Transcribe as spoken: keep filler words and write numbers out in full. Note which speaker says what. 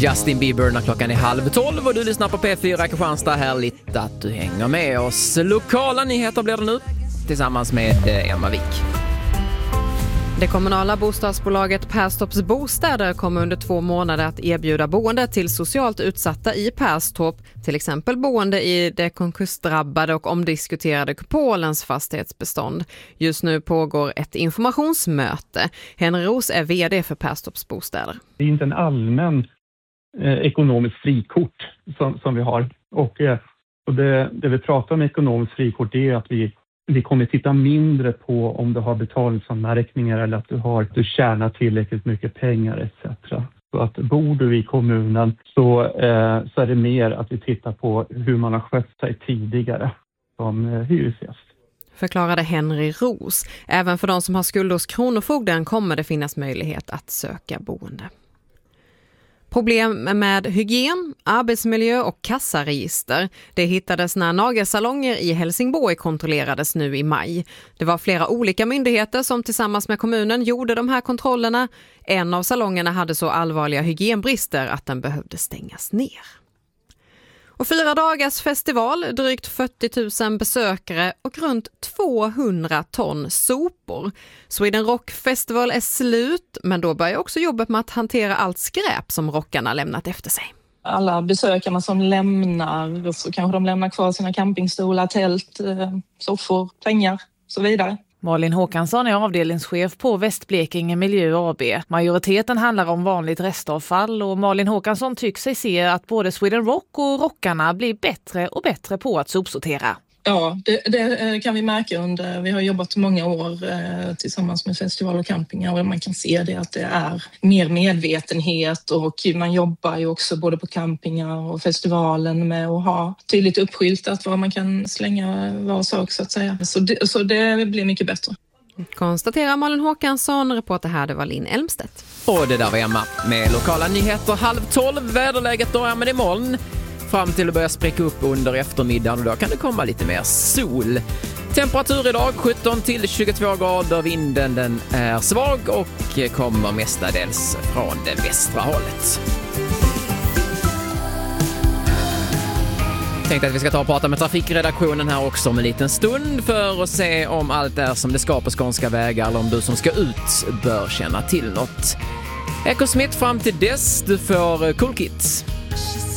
Speaker 1: Justin Bieber när klockan är halv tolv och du lyssnar på P fyra Kristianstad. Härligt att du hänger med oss. Lokala nyheter blir det nu tillsammans med Emma Wik.
Speaker 2: Det kommunala bostadsbolaget Perstorps bostäder kommer under två månader att erbjuda boende till socialt utsatta i Perstorp, till exempel boende i det konkursdrabbade och omdiskuterade Kupolens fastighetsbestånd. Just nu pågår ett informationsmöte. Henry Ros är vd för Perstorps bostäder.
Speaker 3: Det är inte en allmän eh, ekonomisk frikort som, som vi har. Och, eh, och det, det vi pratar om ekonomiskt frikort är att vi Vi kommer titta mindre på om du har betalningsanmärkningar eller att du har du tjänar tillräckligt mycket pengar et cetera. Så att bor du i kommunen så, eh, så är det mer att vi tittar på hur man har skött sig tidigare som eh, hyresgäst.
Speaker 2: Förklarade Henry Ros. Även för de som har skuld hos Kronofogden kommer det finnas möjlighet att söka boende. Problem med hygien, arbetsmiljö och kassaregister. Det hittades när nagelsalonger i Helsingborg kontrollerades nu i maj. Det var flera olika myndigheter som tillsammans med kommunen gjorde de här kontrollerna. En av salongerna hade så allvarliga hygienbrister att den behövde stängas ner. Och fyra dagars festival, drygt fyrtio tusen besökare och runt tvåhundra ton sopor. Sweden Rock Festival är slut, men då börjar också jobbet med att hantera allt skräp som rockarna lämnat efter sig.
Speaker 4: Alla besökarna som lämnar, så kanske de lämnar kvar sina campingstolar, tält, soffor, sängar och så vidare.
Speaker 5: Malin Håkansson är avdelningschef på Västblekinge Miljö A B. Majoriteten handlar om vanligt restavfall och Malin Håkansson tycker sig se att både Sweden Rock och rockarna blir bättre och bättre på att sopsortera.
Speaker 4: Ja, det, det kan vi märka under, vi har jobbat många år eh, tillsammans med festival och campingar och man kan se det att det är mer medvetenhet och man jobbar ju också både på campingar och festivalen med att ha tydligt uppskyltat var man kan slänga var sak så att säga. Så det, så det blir mycket bättre.
Speaker 2: Konstaterar Malin Håkansson, reporter här det var Linn Elmstedt.
Speaker 1: Och det där var Emma med lokala nyheter halv tolv. Väderläget då är med i moln. Fram till att börja spricka upp under eftermiddagen och då kan det komma lite mer sol. Temperatur idag sjutton till tjugotvå grader, vinden den är svag och kommer mestadels från det västra hållet. Jag tänkte att vi ska ta och prata med trafikredaktionen här också om en liten stund för att se om allt är som det ska på skånska vägar eller om du som ska ut bör känna till något. Eko Smith fram till dess, du får Cool Kids.